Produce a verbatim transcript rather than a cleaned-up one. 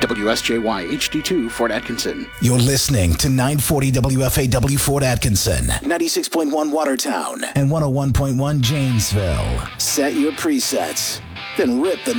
W S J Y H D two, Fort Atkinson. You're listening to nine forty W F A W Fort Atkinson, ninety-six point one Watertown, and one oh one point one Janesville. Set your presets, then rip the